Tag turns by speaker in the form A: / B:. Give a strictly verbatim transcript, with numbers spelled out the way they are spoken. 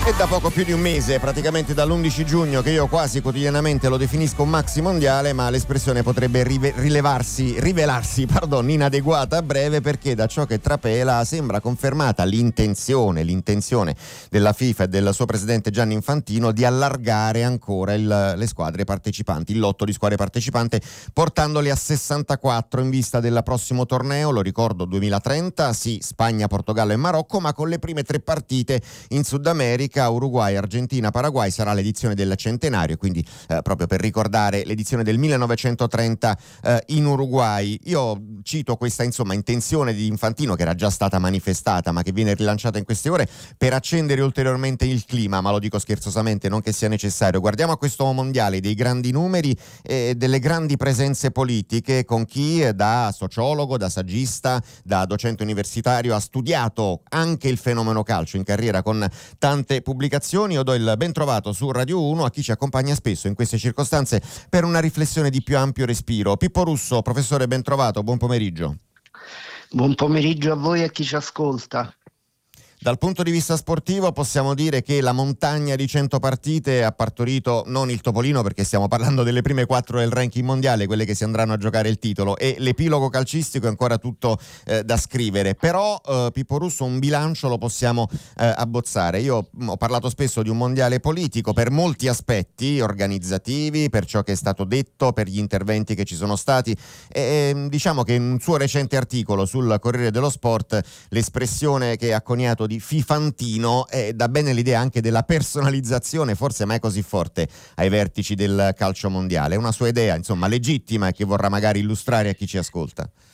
A: È da poco più di un mese, praticamente dall'undici giugno, che io quasi quotidianamente lo definisco un maxi mondiale, ma l'espressione potrebbe rive- rilevarsi, rivelarsi pardon, inadeguata a breve, perché da ciò che trapela sembra confermata l'intenzione, l'intenzione della FIFA e del suo presidente Gianni Infantino di allargare ancora il, le squadre partecipanti, il lotto di squadre partecipanti, portandole a sessantaquattro in vista del prossimo torneo, lo ricordo duemilatrenta, sì, Spagna, Portogallo e Marocco, ma con le prime tre partite in Sud America, Uruguay, Argentina, Paraguay. Sarà l'edizione del centenario, quindi eh, proprio per ricordare l'edizione del millenovecentotrenta eh, in Uruguay. Io cito questa insomma intenzione di Infantino, che era già stata manifestata ma che viene rilanciata in queste ore, per accendere ulteriormente il clima, ma lo dico scherzosamente, non che sia necessario. Guardiamo a questo mondiale dei grandi numeri e delle grandi presenze politiche, con chi da sociologo, da saggista, da docente universitario ha studiato anche il fenomeno calcio in carriera con tante pubblicazioni. Io do il ben trovato su Radio uno a chi ci accompagna spesso in queste circostanze per una riflessione di più ampio respiro. Pippo Russo, professore, ben trovato, buon pomeriggio.
B: Buon pomeriggio a voi e a chi ci ascolta.
A: Dal punto di vista sportivo possiamo dire che la montagna di cento partite ha partorito non il topolino, perché stiamo parlando delle prime quattro del ranking mondiale, quelle che si andranno a giocare il titolo, e l'epilogo calcistico è ancora tutto eh, da scrivere. Però eh, Pippo Russo, un bilancio lo possiamo eh, abbozzare. Io mh, ho parlato spesso di un mondiale politico per molti aspetti organizzativi, per ciò che è stato detto, per gli interventi che ci sono stati, e e diciamo che in un suo recente articolo sul Corriere dello Sport l'espressione che ha coniato di Fifantino eh, dà bene l'idea anche della personalizzazione, forse mai così forte, ai vertici del calcio mondiale. È una sua idea, insomma, legittima, che vorrà magari illustrare a chi ci ascolta.